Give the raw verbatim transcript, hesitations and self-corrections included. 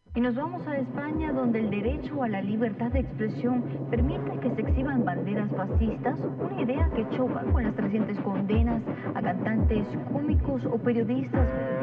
Y nos vamos a España, donde el derecho a la libertad de expresión permite que se exhiban banderas fascistas, una idea que choca con las recientes condenas a cantantes, cómicos o periodistas